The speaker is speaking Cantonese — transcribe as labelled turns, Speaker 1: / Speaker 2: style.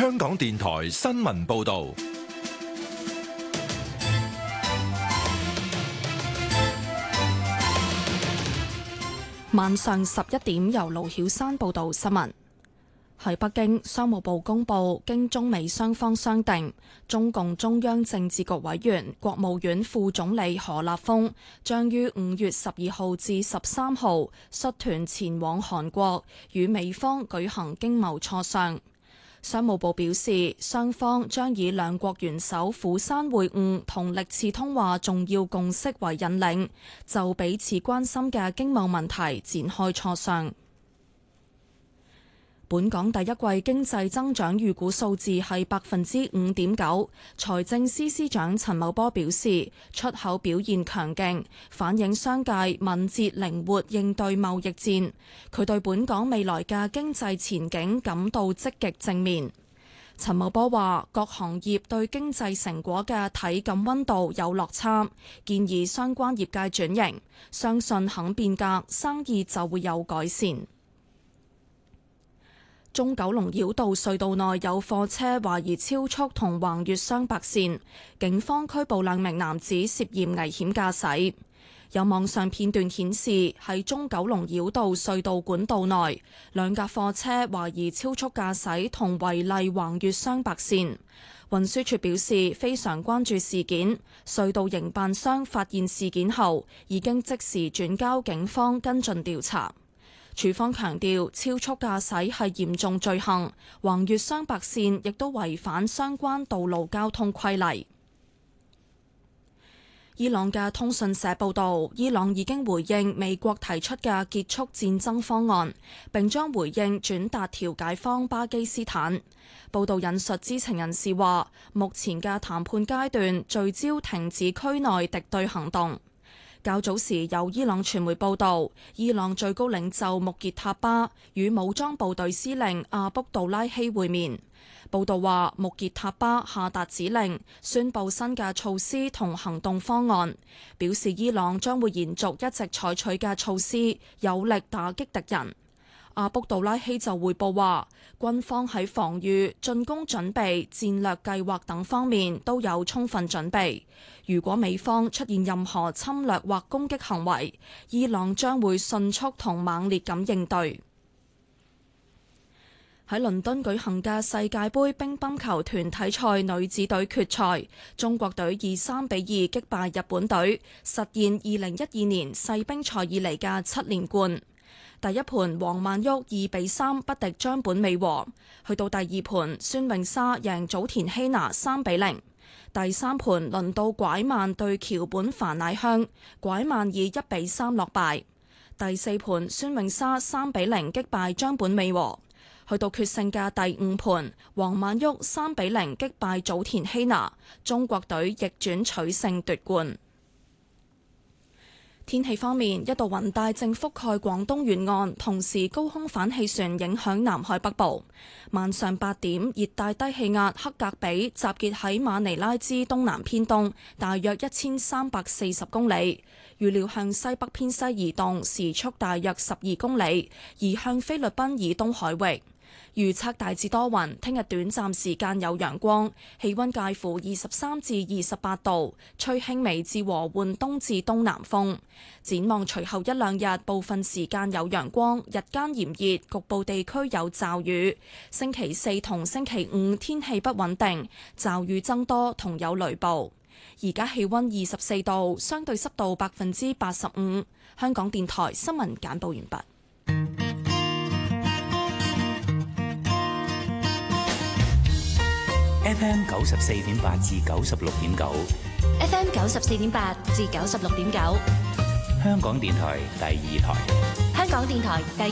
Speaker 1: 香港電台新聞報道。
Speaker 2: 晚上11點，由盧曉珊報道新聞。喺北京，商務部公布，經中美雙方商定，中共中央政治局委員、國務院副總理何立峰將於5月12號至13號率團前往韓國，與美方舉行經貿磋商。商務部表示，雙方將以兩國元首釜山會晤同歷次通話重要共識為引領，就彼此關心嘅經貿問題展開磋商。本港第一季經濟增長預估數字係5.9%。財政司司長陳茂波表示，出口表現強勁，反映商界敏捷靈活應對貿易戰。佢對本港未來嘅經濟前景感到積極正面。陳茂波話，各行業對經濟成果嘅體感溫度有落差，建議相關業界轉型，相信肯變革，生意就會有改善。中九龍繞道隧道內有貨車懷疑超速同橫越雙白線，警方拘捕2名男子涉嫌危險駕駛。有網上片段顯示，喺中九龍繞道隧道管道內，2架貨車懷疑超速駕駛同違例橫越雙白線。運輸署表示非常關注事件，隧道營辦商發現事件後，已經即時轉交警方跟進調查。署方強調，超速駕駛係嚴重罪行，橫越雙白線亦都違反相關道路交通規例。伊朗嘅通訊社報導，伊朗已經回應美國提出嘅結束戰爭方案，並將回應轉達調解方巴基斯坦。報導引述知情人士話，目前嘅談判階段聚焦停止區內敵對行動。較早時有伊朗傳媒報導，伊朗最高領袖穆傑塔巴與武裝部隊司令阿卜杜拉希會面。報導話，穆傑塔巴下達指令，宣布新嘅措施同行動方案，表示伊朗將會延續一直採取嘅措施，有力打擊敵人。阿卜杜拉希就匯報話，軍方喺防禦、進攻準備、戰略計劃等方面都有充分準備。如果美方出現任何侵略或攻擊行為，伊朗將會迅速同猛烈咁應對。喺倫敦舉行嘅世界盃乒乓球團體賽女子隊決賽，中國隊以3-2擊敗日本隊，實現2012年世乒賽以嚟嘅7連冠。第一盤，王曼昱2-3不敵張本美和。去到第二盤，孫穎莎贏早田希娜3-0。第三盤輪到拐曼對橋本凡乃香，拐曼以1-3落敗。第四盤，孫穎莎3-0擊敗張本美和。去到決勝嘅第五盤，王曼昱3-0擊敗早田希娜，中國隊逆轉取勝奪冠。天氣方面，一道雲帶正覆蓋廣東沿岸，同時高空反氣旋影響南海北部。晚上8點，熱帶低氣壓克格比集結喺馬尼拉之東南偏東，大約1340公里，預料向西北偏西移動，時速大約12公里，移向菲律賓以東海域。預測大致多雲，聽日短暫時間有陽光，氣溫介乎23至28度，吹輕微至和緩東至東南風。展望隨後1-2日，部分時間有陽光，日間炎熱，局部地區有驟雨。星期4同星期5天氣不穩定，驟雨增多同有雷暴。而家氣溫24度，相對濕度85%。香港電台新聞簡報完畢。
Speaker 3: FM 94.8至96.9
Speaker 4: ，FM 94.8至96.9，
Speaker 3: 香港電台第二台，
Speaker 4: 香港電台第